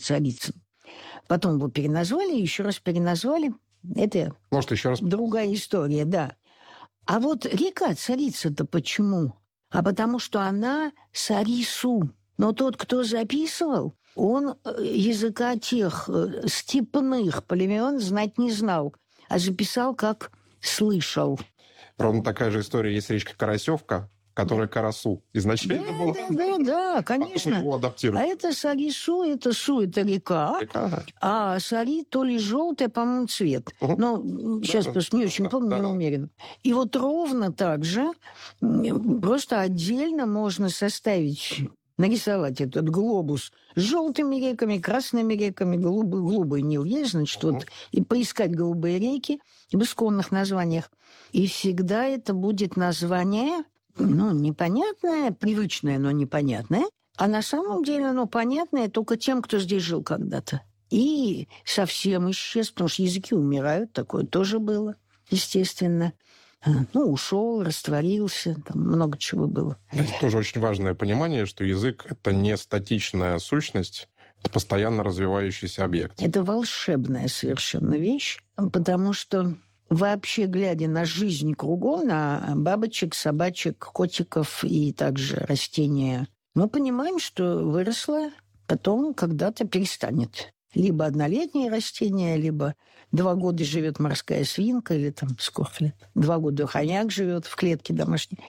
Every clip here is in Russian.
Царицын. Потом его переназвали, еще раз переназвали. Это может, еще раз другая история, да. А вот река Царица-то почему? А потому что она Сарису. Но тот, кто записывал, он языка тех степных племен знать не знал, а записал, как слышал. Ровно такая же история есть речка Карасевка, которая Карасу изначально была. Да, конечно. А это Сарису, это Су, это река. А Сари то ли желтый, по-моему, цвет. Но сейчас просто не очень помню, не уверен. И вот ровно так же просто отдельно можно составить, нарисовать этот глобус с желтыми реками, красными реками, голубый Нил есть, значит, вот, и поискать голубые реки в исконных названиях. И всегда это будет название, непонятное, привычное, но непонятное, а на самом деле оно понятное только тем, кто здесь жил когда-то. И совсем исчез, потому что языки умирают, такое тоже было, естественно. Ушел, растворился, там много чего было. Это тоже очень важное понимание, что язык – это не статичная сущность, это постоянно развивающийся объект. Это волшебная совершенно вещь, потому что вообще, глядя на жизнь кругом, на бабочек, собачек, котиков и также растения, мы понимаем, что выросло, потом когда-то перестанет. Либо однолетнее растение, либо 2 года живет морская свинка, или там сколько лет. 2 года хомяк живет в клетке домашней.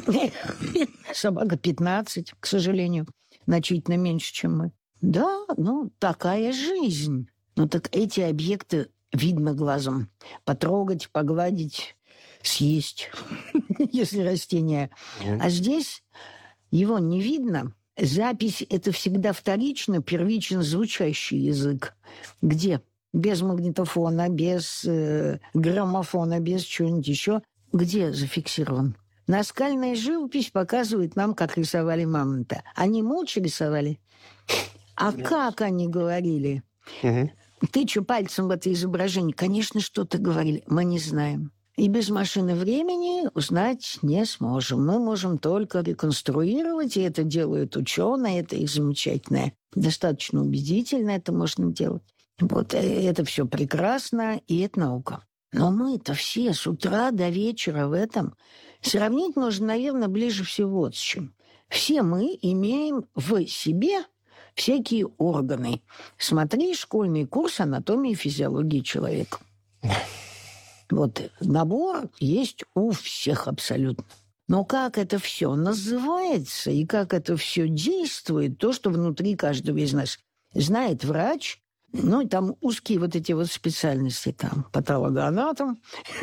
Собака 15, к сожалению, значительно меньше, чем мы. Да, такая жизнь. Так эти объекты видно глазом. Потрогать, погладить, съесть, если растение. А здесь его не видно. Запись – это всегда вторично, первично звучащий язык. Где? Без магнитофона, без граммофона, без чего-нибудь еще. Где зафиксирован? Наскальная живопись показывает нам, как рисовали мамонта. Они молча рисовали. А как они говорили? Тычу пальцем в это изображение. Конечно, что-то говорили. Мы не знаем. И без машины времени узнать не сможем. Мы можем только реконструировать, и это делают ученые, это их замечательное. Достаточно убедительно это можно делать. Вот это все прекрасно, и это наука. Но мы-то все с утра до вечера в этом. Сравнить можно, наверное, ближе всего вот с чем. Все мы имеем в себе всякие органы. Смотри школьный курс анатомии и физиологии человека. Вот набор есть у всех абсолютно. Но как это все называется и как это все действует, то, что внутри каждого из нас знает врач, и там узкие вот эти вот специальности, там патологоанатом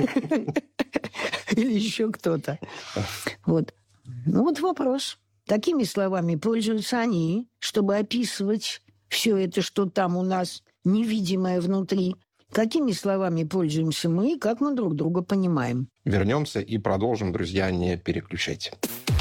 или еще кто-то. Вот. Вот вопрос. Такими словами пользуются они, чтобы описывать все это, что там у нас невидимое внутри. Какими словами пользуемся мы, как мы друг друга понимаем. Вернемся и продолжим, друзья, не переключайте.